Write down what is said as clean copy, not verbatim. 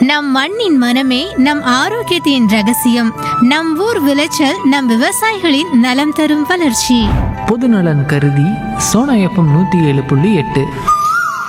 நம் மண்ணின் மனமே நம் ஆரோக்கியத்தின் ரகசியம். நம் ஊர் விளைச்சல் நம் விவசாயிகளின் நலம் தரும் வளர்ச்சி. பொதுநலன் கருதி சோனா எஃப்எம் 107.8